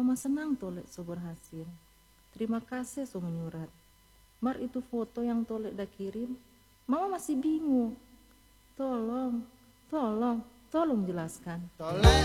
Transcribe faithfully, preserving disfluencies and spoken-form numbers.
Mama senang tolek so berhasil. Terima kasih so menyurat. Mar itu foto yang tolek dah kirim, Mama masih bingung. Tolong, tolong, tolong jelaskan.